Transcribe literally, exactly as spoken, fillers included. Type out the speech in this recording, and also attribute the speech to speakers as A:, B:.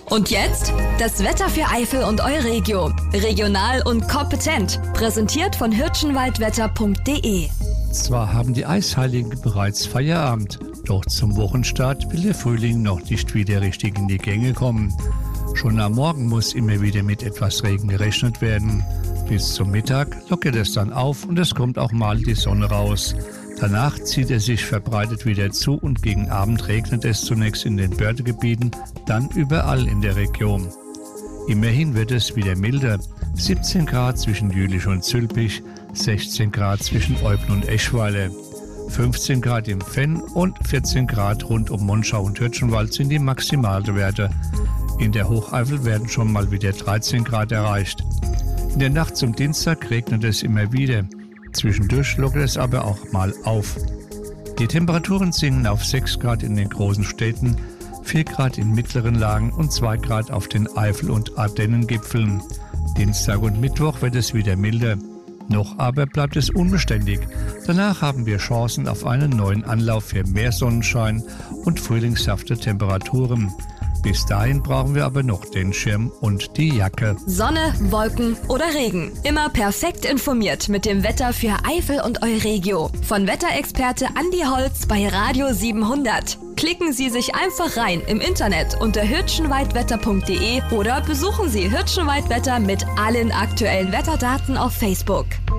A: Und jetzt das Wetter für Eifel und Euregio. Regional und kompetent. Präsentiert von hirschenwaldwetter punkt de.
B: Zwar haben die Eisheiligen bereits Feierabend, doch zum Wochenstart will der Frühling noch nicht wieder richtig in die Gänge kommen. Schon am Morgen muss immer wieder mit etwas Regen gerechnet werden. Bis zum Mittag lockert es dann auf und es kommt auch mal die Sonne raus. Danach zieht er sich verbreitet wieder zu und gegen Abend regnet es zunächst in den Bördegebieten, dann überall in der Region. Immerhin wird es wieder milder. siebzehn Grad zwischen Jülich und Zülpich, sechzehn Grad zwischen Eupen und Eschweiler, fünfzehn Grad im Fenn und vierzehn Grad rund um Monschau und Hirschenwald sind die Maximalwerte. In der Hocheifel werden schon mal wieder dreizehn Grad erreicht. In der Nacht zum Dienstag regnet es immer wieder. Zwischendurch lockert es aber auch mal auf. Die Temperaturen sinken auf sechs Grad in den großen Städten, vier Grad in mittleren Lagen und zwei Grad auf den Eifel- und Ardennengipfeln. Dienstag und Mittwoch wird es wieder milder. Noch aber bleibt es unbeständig. Danach haben wir Chancen auf einen neuen Anlauf für mehr Sonnenschein und frühlingshafte Temperaturen. Bis dahin brauchen wir aber noch den Schirm und die Jacke.
A: Sonne, Wolken oder Regen. Immer perfekt informiert mit dem Wetter für Eifel und Euregio. Von Wetterexperte Andi Holz bei Radio siebenhundert. Klicken Sie sich einfach rein im Internet unter hirschenwaldwetter punkt de oder besuchen Sie Hirschenwaldwetter mit allen aktuellen Wetterdaten auf Facebook.